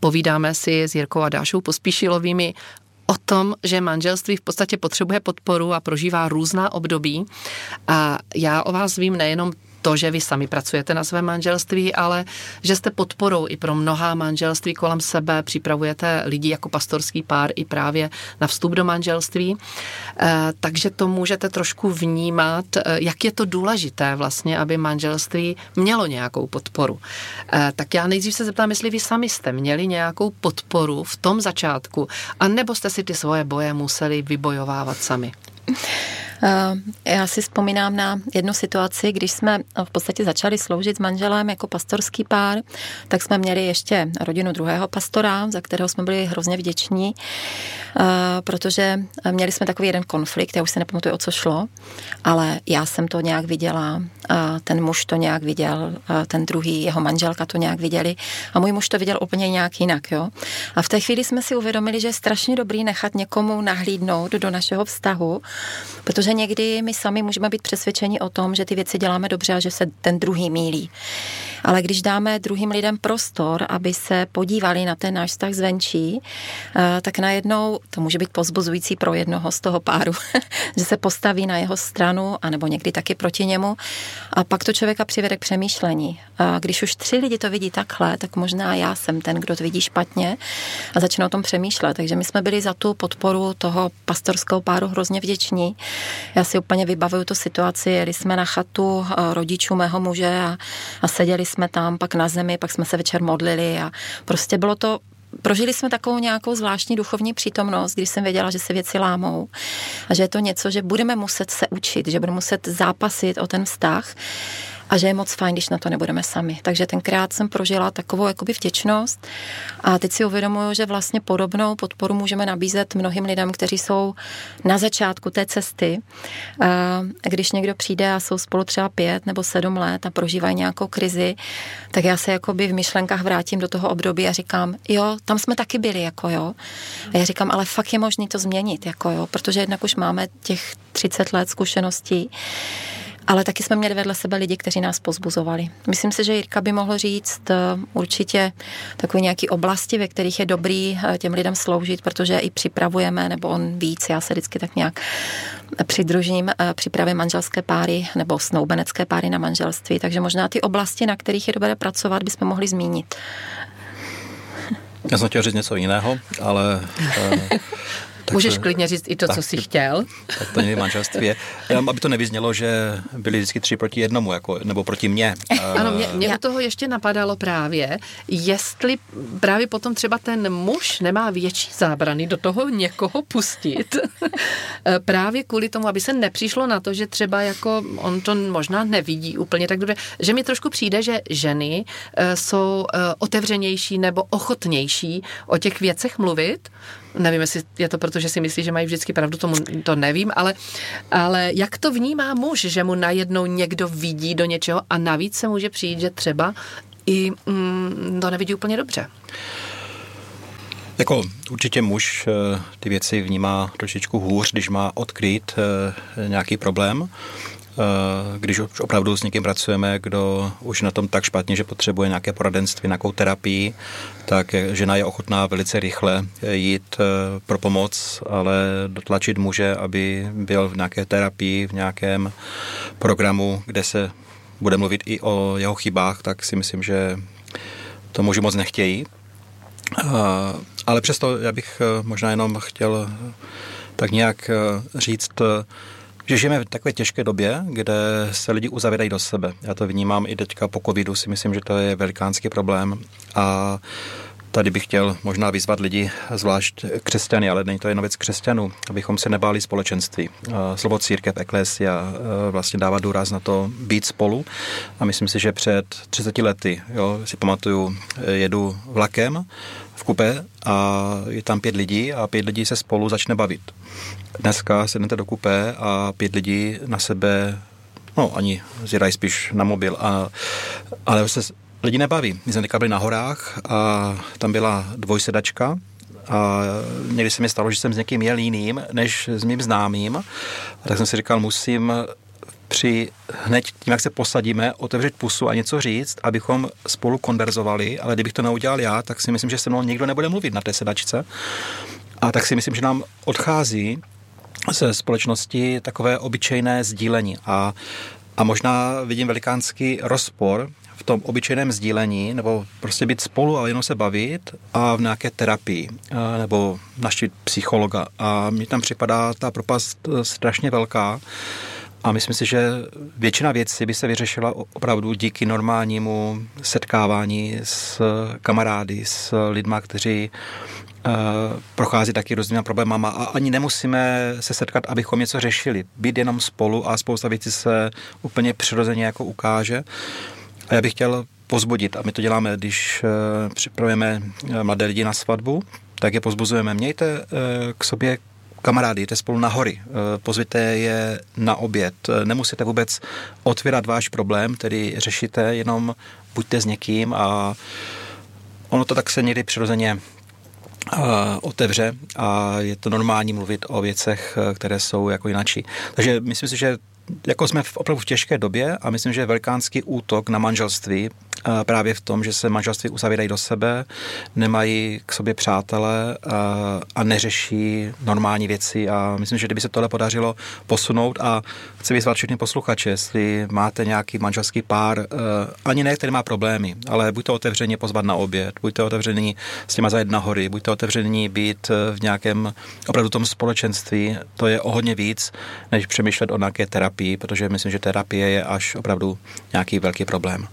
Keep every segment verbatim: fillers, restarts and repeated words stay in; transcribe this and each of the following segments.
povídáme si s Jirkou a Dášou Pospíšilovými o tom, že manželství v podstatě potřebuje podporu a prožívá různá období. A já o vás vím nejenom to, že vy sami pracujete na svém manželství, ale že jste podporou i pro mnohá manželství kolem sebe, připravujete lidi jako pastorský pár i právě na vstup do manželství. E, takže to můžete trošku vnímat, jak je to důležité vlastně, aby manželství mělo nějakou podporu. E, tak já nejdřív se zeptám, jestli vy sami jste měli nějakou podporu v tom začátku, anebo jste si ty svoje boje museli vybojovávat sami. Já si vzpomínám na jednu situaci, když jsme v podstatě začali sloužit s manželem jako pastorský pár, tak jsme měli ještě rodinu druhého pastora, za kterého jsme byli hrozně vděční, protože měli jsme takový jeden konflikt, já už si nepamatuju, o co šlo, ale já jsem to nějak viděla, ten muž to nějak viděl, ten druhý, jeho manželka to nějak viděli a můj muž to viděl úplně nějak jinak, jo. A v té chvíli jsme si uvědomili, že je strašně dobrý nechat někomu nahlídnout do našeho vztahu, protože někdy my sami můžeme být přesvědčeni o tom, že ty věci děláme dobře a že se ten druhý mýlí. Ale když dáme druhým lidem prostor, aby se podívali na ten náš vztah zvenčí, tak najednou to může být povzbuzující pro jednoho z toho páru, že se postaví na jeho stranu, anebo někdy taky proti němu. A pak to člověka přivede k přemýšlení. A když už tři lidi to vidí takhle, tak možná já jsem ten, kdo to vidí špatně a začne o tom přemýšlet. Takže my jsme byli za tu podporu toho pastorského páru hrozně vděční. Já si úplně vybavuju tu situaci, jeli jsme na chatu rodičů mého muže a, a seděli jsme tam pak na zemi, pak jsme se večer modlili a prostě bylo to, prožili jsme takovou nějakou zvláštní duchovní přítomnost, když jsem věděla, že se věci lámou a že je to něco, že budeme muset se učit, že budeme muset zápasit o ten vztah a že je moc fajn, když na to nebudeme sami. Takže tenkrát jsem prožila takovou jakoby vděčnost a teď si uvědomuju, že vlastně podobnou podporu můžeme nabízet mnohým lidem, kteří jsou na začátku té cesty. Když někdo přijde a jsou spolu třeba pět nebo sedm let a prožívají nějakou krizi, tak já se jakoby v myšlenkách vrátím do toho období a říkám, jo, tam jsme taky byli, jako jo. A já říkám, ale fakt je možný to změnit, jako jo, protože jednak už máme těch třicet let zkušeností. Ale taky jsme měli vedle sebe lidi, kteří nás pozbuzovali. Myslím si, že Jirka by mohl říct určitě takové nějaké oblasti, ve kterých je dobrý těm lidem sloužit, protože i připravujeme, nebo on víc, já se vždycky tak nějak přidružím, připravím manželské páry nebo snoubenecké páry na manželství, takže možná ty oblasti, na kterých je dobré pracovat, bychom mohli zmínit. Já jsem chtěl říct něco jiného, ale... Tak můžeš klidně říct i to, tak, co jsi chtěl. Tak to není manželství. Aby to nevyznělo, že byli vždycky tři proti jednomu, jako, nebo proti mně. Ano, mě, mě u toho ještě napadalo právě, jestli právě potom třeba ten muž nemá větší zábrany do toho někoho pustit. Právě kvůli tomu, aby se nepřišlo na to, že třeba jako on to možná nevidí úplně tak dobře, že mi trošku přijde, že ženy jsou otevřenější nebo ochotnější o těch věcech mluvit. Nevím, jestli je to proto, že si myslí, že mají vždycky pravdu, tomu to nevím, ale, ale jak to vnímá muž, že mu najednou někdo vidí do něčeho a navíc se může přijít, že třeba i mm, to nevidí úplně dobře. Jako určitě muž ty věci vnímá trošičku hůř, když má odkryt nějaký problém. Když už opravdu s někým pracujeme, kdo už na tom tak špatně, že potřebuje nějaké poradenství, nějakou terapii, tak žena je ochotná velice rychle jít pro pomoc, ale dotlačit muže, aby byl v nějaké terapii, v nějakém programu, kde se bude mluvit i o jeho chybách, tak si myslím, že to muži moc nechtějí. Ale přesto já bych možná jenom chtěl tak nějak říct, že žijeme v takové těžké době, kde se lidi uzavírají do sebe. Já to vnímám i teďka po covidu, si myslím, že to je velikánský problém. A tady bych chtěl možná vyzvat lidi, zvlášť křesťany, ale není to jen věc křesťanů, abychom se nebáli společenství. Slovo církev, eklesia vlastně dává důraz na to být spolu. A myslím si, že před třiceti lety, jo, si pamatuju, jedu vlakem v kupé a je tam pět lidí a pět lidí se spolu začne bavit. Dneska sednete do kupé a pět lidí na sebe, no ani zírají spíš na mobil, a, ale se lidi nebaví. My jsme teďka byli na horách a tam byla dvojsedačka a někdy se mi stalo, že jsem s někým jel jiným, než s mým známým. A tak jsem si říkal, musím při hned tím, jak se posadíme, otevřít pusu a něco říct, abychom spolu konverzovali, ale kdybych to neudělal já, tak si myslím, že se mnou nikdo nebude mluvit na té sedačce. A tak si myslím, že nám odchází ze společnosti takové obyčejné sdílení. A, a možná vidím velikánský rozpor v tom obyčejném sdílení, nebo prostě být spolu a jenom se bavit a v nějaké terapii, nebo navštívit psychologa. A mně tam připadá ta propast strašně velká. A myslím si, že většina věcí by se vyřešila opravdu díky normálnímu setkávání s kamarády, s lidma, kteří uh, prochází taky různýma problémama a ani nemusíme se setkat, abychom něco řešili. Být jenom spolu a spousta věcí se úplně přirozeně jako ukáže. A já bych chtěl pozbudit, a my to děláme, když uh, připravujeme mladé lidi na svatbu, tak je pozbuzujeme. Mějte uh, k sobě kamarády, jděte spolu na hory, pozvěte je na oběd. Nemusíte vůbec otvírat váš problém, který řešíte, jenom buďte s někým a ono to tak se někdy přirozeně otevře a je to normální mluvit o věcech, které jsou jako jinačí. Takže myslím si, že jako jsme v opravdu v těžké době a myslím, že je velikánský útok na manželství právě v tom, že se manželství uzavírají do sebe, nemají k sobě přátele a, a neřeší normální věci a myslím, že kdyby se tohle podařilo posunout a chci vyzvat všechny posluchače, jestli máte nějaký manželský pár, ani ne, který má problémy, ale buďte otevření pozvat na oběd, buďte otevření s těma zajet na hory, buďte otevření být v nějakém opravdu tom společenství, to je o hodně víc, než přemýšlet o nějaké terapii, protože myslím, že terapie je až opravdu nějaký velký problém.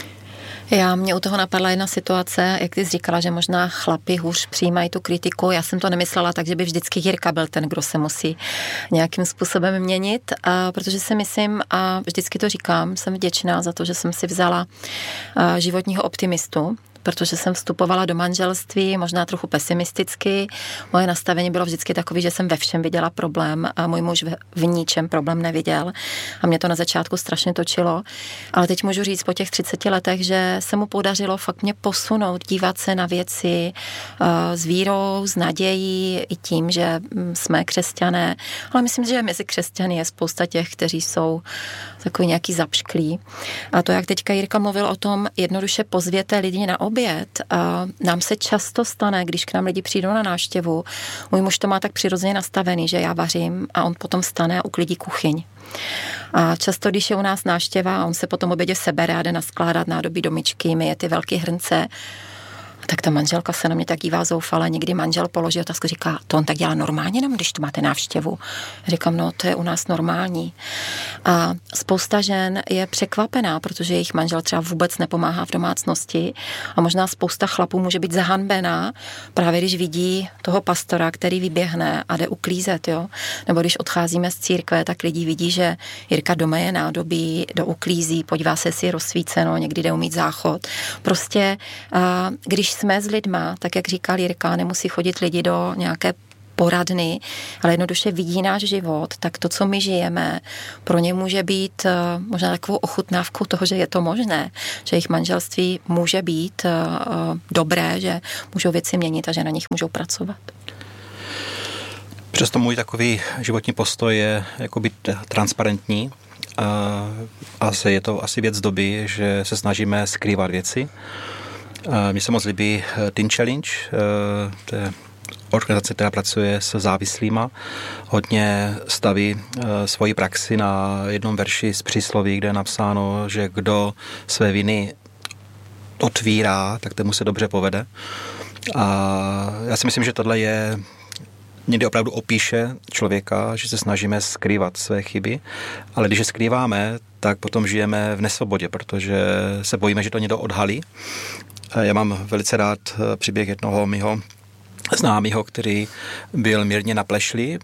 Já, mě u toho napadla jedna situace, jak ty jsi říkala, že možná chlapi hůř přijímají tu kritiku. Já jsem to nemyslela tak, že by vždycky Jirka byl ten, kdo se musí nějakým způsobem měnit, a protože si myslím, a vždycky to říkám, jsem vděčná za to, že jsem si vzala životního optimistu, protože jsem vstupovala do manželství možná trochu pesimisticky. Moje nastavení bylo vždycky takové, že jsem ve všem viděla problém a můj muž v ničem problém neviděl. A mě to na začátku strašně točilo. Ale teď můžu říct po těch třiceti letech, že se mu podařilo fakt mě posunout, dívat se na věci uh, s vírou, s nadějí, i tím, že jsme křesťané. Ale myslím, že mezi křesťany je spousta těch, kteří jsou takový nějaký zapšklí. A to, jak teďka Jirka mluvil o tom, jednoduše pozvěte lidi na oběd. A nám se často stane, když k nám lidi přijdou na návštěvu, můj muž to má tak přirozeně nastavený, že já vařím a on potom stane a uklidí kuchyň. A často, když je u nás návštěva, on se potom obědě sebere a jde naskládat nádobí do myčky, myje ty velké hrnce, tak ta manželka se na mě tak dívá zoufale. Někdy manžel položí otázku, říká, to on tak dělá normálně, jenom když tu máte návštěvu. Říkám, no to je u nás normální. A spousta žen je překvapená, protože jejich manžel třeba vůbec nepomáhá v domácnosti a možná spousta chlapů může být zahanbená, právě když vidí toho pastora, který vyběhne a jde uklízet, jo. Nebo když odcházíme z církve, tak lidi vidí, že Jirka doma je nádobí, do uklízí, podívá se, jestli je rozsvíceno, někdy jde umýt záchod. Prostě, když jsme s lidma, tak jak říkal Jirka, nemusí chodit lidi do nějaké poradny, ale jednoduše vidí náš život, tak to, co my žijeme, pro ně může být možná takovou ochutnávkou toho, že je to možné, že jejich manželství může být dobré, že můžou věci měnit a že na nich můžou pracovat. Přesto můj takový životní postoj je jako být transparentní. A je to asi věc doby, že se snažíme skrývat věci. Mně se moc líbí Teen Challenge, to je organizace, která pracuje s závislýma. Hodně staví svoji praxi na jednom verši z přísloví, kde je napsáno, že kdo své viny otvírá, tak tomu se dobře povede. A já si myslím, že tohle je někdy opravdu opíše člověka, že se snažíme skrývat své chyby, ale když je skrýváme, tak potom žijeme v nesvobodě, protože se bojíme, že to někdo odhalí. Já mám velice rád příběh jednoho mýho známého, který byl mírně naplešlý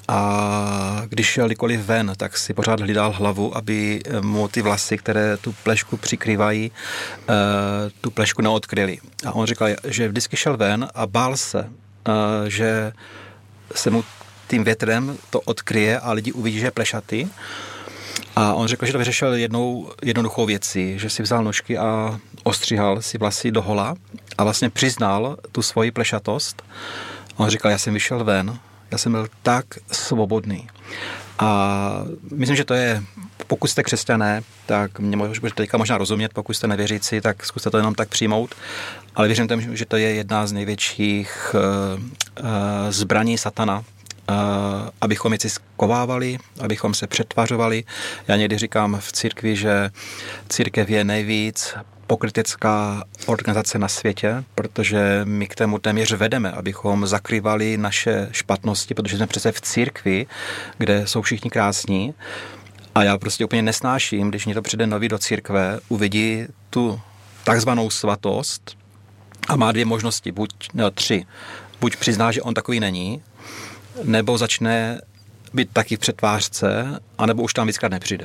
a když šel kdykoliv ven, tak si pořád hlídal hlavu, aby mu ty vlasy, které tu plešku přikrývají, tu plešku neodkryly. A on říkal, že vždycky šel ven a bál se, že se mu tím větrem to odkryje a lidi uvidí, že je plešatý. A on řekl, že to vyřešil jednou jednoduchou věcí, že si vzal nožky a ostříhal si vlasy do hola a vlastně přiznal tu svoji plešatost. On říkal, já jsem vyšel ven, já jsem byl tak svobodný. A myslím, že to je, pokud jste křesťané, tak mě můžete teďka možná rozumět, pokud jste nevěřící, tak zkuste to jenom tak přijmout. Ale věřím tomu, že to je jedna z největších uh, uh, zbraní satana, uh, abychom věci skovávali, abychom se přetvařovali. Já někdy říkám v církvi, že církev je nejvíc pokrytecká organizace na světě, protože my k tomu téměř vedeme, abychom zakrývali naše špatnosti, protože jsme přece v církvi, kde jsou všichni krásní. A já prostě úplně nesnáším, když někdo přijde nový do církve, uvidí tu takzvanou svatost a má dvě možnosti, buď no, tři. Buď přizná, že on takový není, nebo začne být taky v přetvářce, anebo už tam víckrát nepřijde.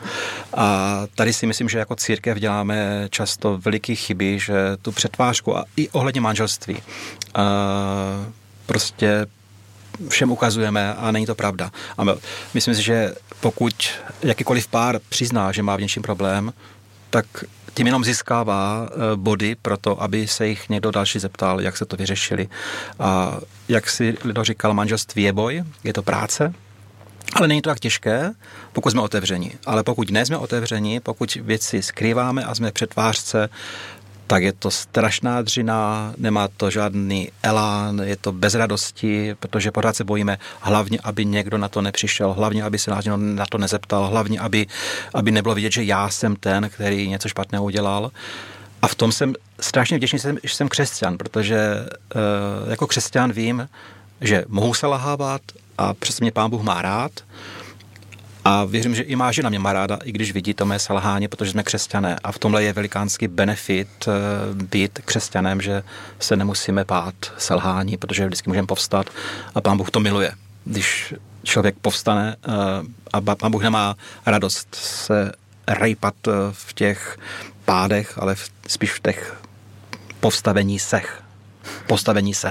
A tady si myslím, že jako církev děláme často veliké chyby, že tu přetvářku a i ohledně manželství a prostě všem ukazujeme a není to pravda. A myslím si, že pokud jakýkoliv pár přizná, že má v něčím problém, tak tím jenom získává body pro to, aby se jich někdo další zeptal, jak se to vyřešili. A jak si Lido říkal, manželství je boj, je to práce, ale není to tak těžké, pokud jsme otevření. Ale pokud nejsme otevření, pokud věci skrýváme a jsme v přetvářce, tak je to strašná dřina, nemá to žádný elán, je to bez radosti, protože pořád se bojíme hlavně, aby někdo na to nepřišel, hlavně, aby se nás na to nezeptal, hlavně, aby, aby nebylo vidět, že já jsem ten, který něco špatného udělal. A v tom jsem strašně vděčný, že jsem křesťan, protože uh, jako křesťan vím, že mohu se lahávat a přesto mě Pán Bůh má rád. A věřím, že i má žena mě má ráda, i když vidí to mé selhání, protože jsme křesťané. A v tomhle je velikánský benefit být křesťanem, že se nemusíme bát selhání, protože vždycky můžeme povstat a Pán Bůh to miluje. Když člověk povstane a Pán Bůh nemá radost se rejpat v těch pádech, ale spíš v těch povstavení sech. Postavení se.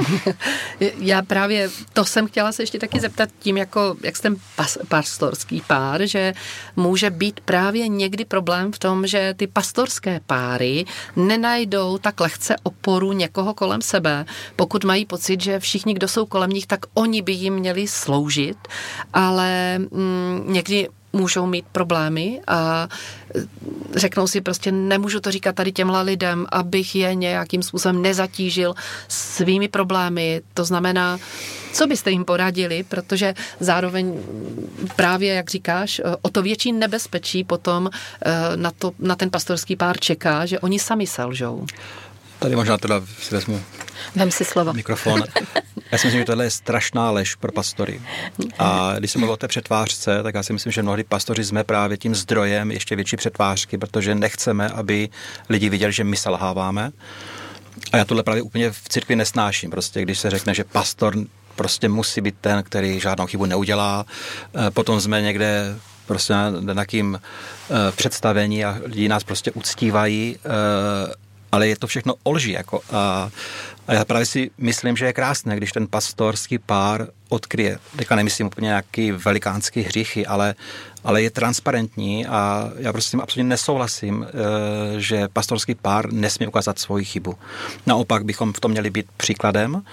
Já právě to jsem chtěla se ještě taky zeptat tím, jako, jak jste pas, pastorský pár, že může být právě někdy problém v tom, že ty pastorské páry nenajdou tak lehce oporu někoho kolem sebe, pokud mají pocit, že všichni, kdo jsou kolem nich, tak oni by jim měli sloužit, ale mm, někdy můžou mít problémy a řeknou si prostě, nemůžu to říkat tady těmhle lidem, abych je nějakým způsobem nezatížil svými problémy. To znamená, co byste jim poradili, protože zároveň právě, jak říkáš, o to větší nebezpečí potom na, to, na ten pastorský pár čeká, že oni sami selžou. Tady možná teda si vezmu Vem si slovo. Mikrofon. Já si myslím, že tohle je strašná lež pro pastory. A když jsem mluvil o té přetvářce, tak já si myslím, že mnohdy pastoři jsme právě tím zdrojem ještě větší přetvářky, protože nechceme, aby lidi viděli, že my selháváme. A já tohle právě úplně v církvi nesnáším. Prostě když se řekne, že pastor prostě musí být ten, který žádnou chybu neudělá. Potom jsme někde prostě na nějakým představení a lidi nás prostě uctívají, ale je to všechno o lži. Jako. A, a já právě si myslím, že je krásné, když ten pastorský pár odkryje. Teďka nemyslím úplně nějaký velikánský hříchy, ale, ale je transparentní a já prostě s tím absolutně nesouhlasím, že pastorský pár nesmí ukázat svoji chybu. Naopak bychom v tom měli být příkladem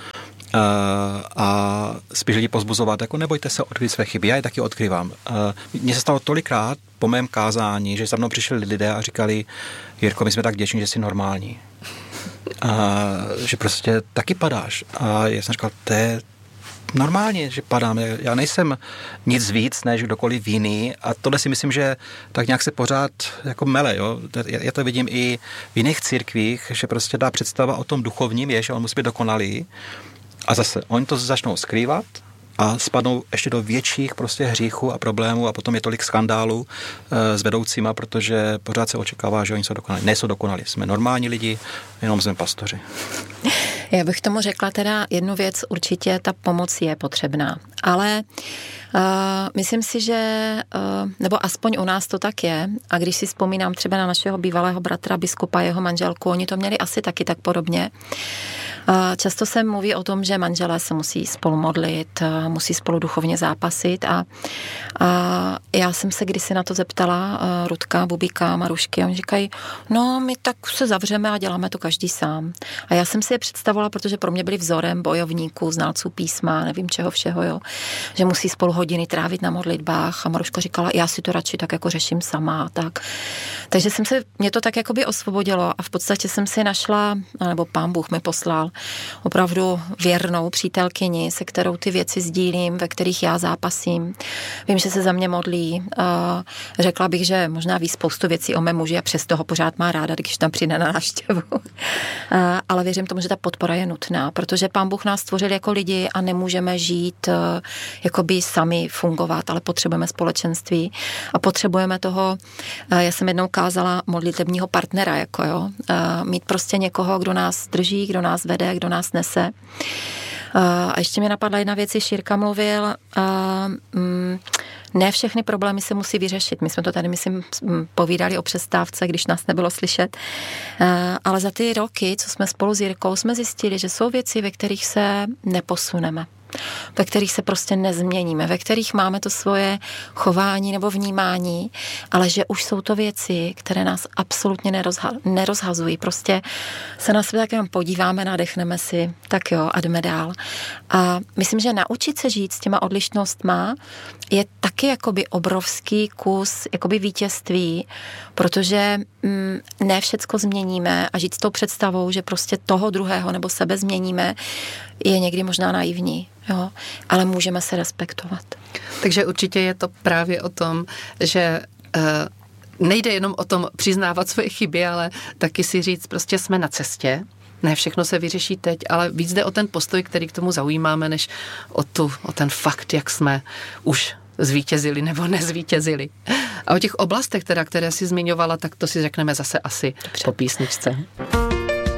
a spíš lidi pozbuzovat, jako nebojte se odkryt své chyby, já je taky odkrývám. Mně se stalo tolikrát po mém kázání, že za mnou přišli lidé a říkali, Jirko, my jsme tak vděční, že jsi normální. A že prostě taky padáš. A já jsem říkal, to je normálně, že padám. Já nejsem nic víc, než kdokoliv jiný a tohle si myslím, že tak nějak se pořád jako mele, jo. Já to vidím i v jiných církvích, že prostě ta představa o tom duchovním je, že on musí být dokonalý a zase oni to začnou skrývat a spadnou ještě do větších prostě hříchů a problémů a potom je tolik skandálů e, s vedoucíma, protože pořád se očekává, že oni jsou dokonalí. Nejsou dokonalí. Jsme normální lidi, jenom jsme pastoři. Já bych tomu řekla teda jednu věc, určitě ta pomoc je potřebná, ale uh, myslím si, že, uh, nebo aspoň u nás to tak je, a když si vzpomínám třeba na našeho bývalého bratra biskupa, jeho manželku, oni to měli asi taky tak podobně. Často se mluví o tom, že manželé se musí spolu modlit, musí spolu duchovně zápasit a, a já jsem se kdysi na to zeptala Rudka, Bubíka, Marušky a oni říkají, no my tak se zavřeme a děláme to každý sám. A já jsem si je představovala, protože pro mě byli vzorem bojovníků, znalců písma, nevím čeho všeho, jo, že musí spolu hodiny trávit na modlitbách a Maruška říkala, já si to radši tak jako řeším sama a tak. Takže jsem se, mě to tak jakoby osvobodilo a v podstatě jsem si našla, nebo Pán Bůh mi poslal opravdu věrnou přítelkyni, se kterou ty věci sdílím, ve kterých já zápasím. Vím, že se za mě modlí. Řekla bych, že možná ví spoustu věcí o mém muži a přesto ho pořád má ráda, když tam přijde na návštěvu. Ale věřím tomu, že ta podpora je nutná, protože Pán Bůh nás stvořil jako lidi a nemůžeme žít jakoby sami fungovat, ale potřebujeme společenství a potřebujeme toho, já jsem jednou kázala modlitebního partnera, jako jo, mít prostě někoho, kdo nás drží, kdo nás vede, kdo nás nese. A ještě mě napadla jedna věc, Šírka mluvil, ne všechny problémy se musí vyřešit. My jsme to tady, myslím, povídali o přestávce, když nás nebylo slyšet. Ale za ty roky, co jsme spolu s Jirkou, jsme zjistili, že jsou věci, ve kterých se neposuneme, ve kterých se prostě nezměníme, ve kterých máme to svoje chování nebo vnímání, ale že už jsou to věci, které nás absolutně nerozha- nerozhazují. Prostě se na sebe tak jenom podíváme, nadechneme si, tak jo, a jdeme dál. A myslím, že naučit se žít s těma odlišnostma je taky jakoby obrovský kus jakoby vítězství, protože mm, ne všecko změníme a žít s tou představou, že prostě toho druhého nebo sebe změníme, je někdy možná naivní, jo, ale můžeme se respektovat. Takže určitě je to právě o tom, že uh, nejde jenom o tom přiznávat svoje chyby, ale taky si říct, prostě jsme na cestě, ne všechno se vyřeší teď, ale víc jde o ten postoj, který k tomu zaujímáme, než o, tu, o ten fakt, jak jsme už zvítězili nebo nezvítězili. A o těch oblastech, teda, které jsi zmiňovala, tak to si řekneme zase asi Dobře. Po písničce.